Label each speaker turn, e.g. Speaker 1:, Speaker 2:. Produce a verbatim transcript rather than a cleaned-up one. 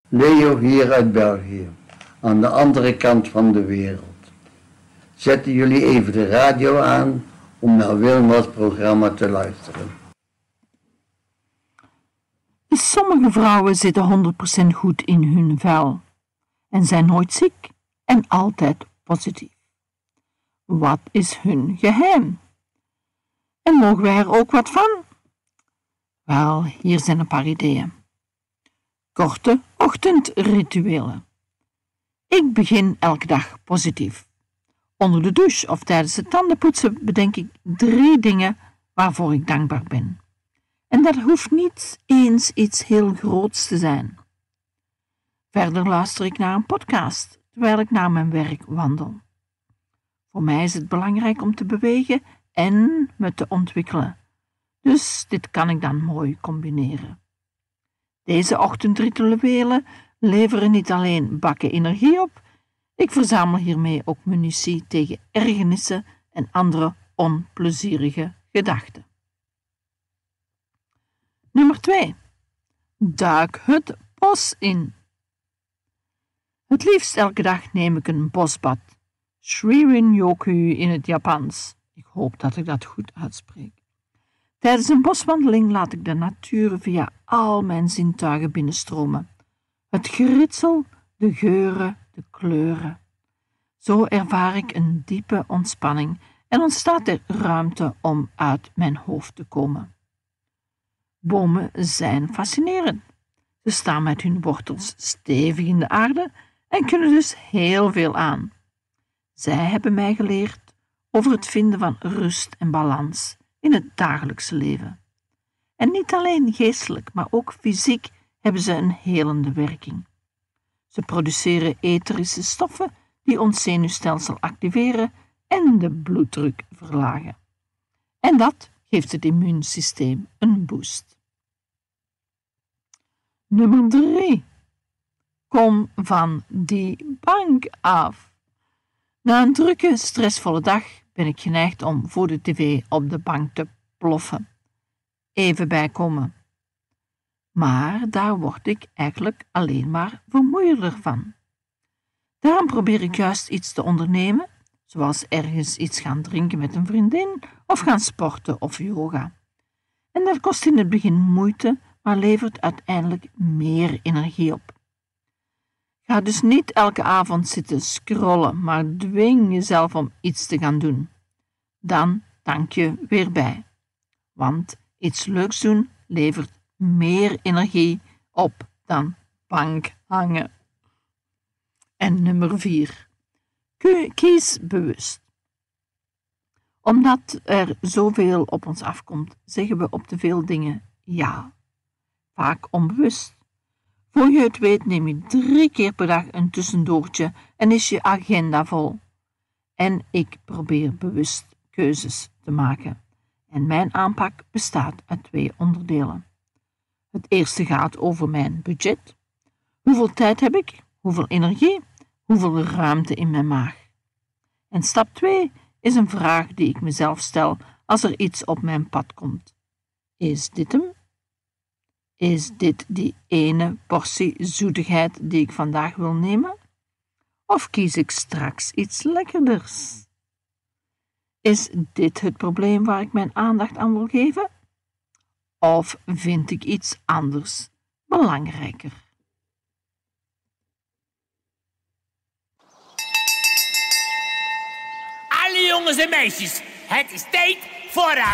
Speaker 1: Leo hier uit België, aan de andere kant van de wereld. Zetten jullie even de radio aan om naar Wilma's programma te luisteren.
Speaker 2: Sommige vrouwen zitten honderd procent goed in hun vel en zijn nooit ziek en altijd positief. Wat is hun geheim? En mogen wij er ook wat van? Wel, hier zijn een paar ideeën. Korte ochtendrituelen. Ik begin elke dag positief. Onder de douche of tijdens het tandenpoetsen bedenk ik drie dingen waarvoor ik dankbaar ben. En dat hoeft niet eens iets heel groots te zijn. Verder luister ik naar een podcast terwijl ik naar mijn werk wandel. Voor mij is het belangrijk om te bewegen en me te ontwikkelen. Dus dit kan ik dan mooi combineren. Deze ochtendrituelen leveren niet alleen bakken energie op, ik verzamel hiermee ook munitie tegen ergernissen en andere onplezierige gedachten. Nummer twee. Duik het bos in. Het liefst elke dag neem ik een bosbad. Shirin-yoku in het Japans. Ik hoop dat ik dat goed uitspreek. Tijdens een boswandeling laat ik de natuur via al mijn zintuigen binnenstromen. Het geritsel, de geuren, de kleuren. Zo ervaar ik een diepe ontspanning en ontstaat er ruimte om uit mijn hoofd te komen. Bomen zijn fascinerend. Ze staan met hun wortels stevig in de aarde en kunnen dus heel veel aan. Zij hebben mij geleerd over het vinden van rust en balans in het dagelijkse leven. En niet alleen geestelijk, maar ook fysiek hebben ze een helende werking. Ze produceren etherische stoffen die ons zenuwstelsel activeren en de bloeddruk verlagen. En dat geeft het immuunsysteem een boost. Nummer drie. Kom van die bank af. Na een drukke, stressvolle dag ben ik geneigd om voor de tv op de bank te ploffen. Even bijkomen. Maar daar word ik eigenlijk alleen maar vermoeiender van. Daarom probeer ik juist iets te ondernemen, zoals ergens iets gaan drinken met een vriendin of gaan sporten of yoga. En dat kost in het begin moeite, maar levert uiteindelijk meer energie op. Ga dus niet elke avond zitten scrollen, maar dwing jezelf om iets te gaan doen. Dan dank je weer bij. Want iets leuks doen levert meer energie op dan bank hangen. En nummer vier. Kies bewust. Omdat er zoveel op ons afkomt, zeggen we op te veel dingen ja. Vaak onbewust. Voor je het weet neem je drie keer per dag een tussendoortje en is je agenda vol. En ik probeer bewust keuzes te maken. En mijn aanpak bestaat uit twee onderdelen. Het eerste gaat over mijn budget. Hoeveel tijd heb ik? Hoeveel energie? Hoeveel ruimte in mijn maag? En stap twee is een vraag die ik mezelf stel als er iets op mijn pad komt. Is dit hem? Is dit die ene portie zoetigheid die ik vandaag wil nemen? Of kies ik straks iets lekkerders? Is dit het probleem waar ik mijn aandacht aan wil geven? Of vind ik iets anders belangrijker?
Speaker 3: Alle jongens en meisjes, het is tijd voor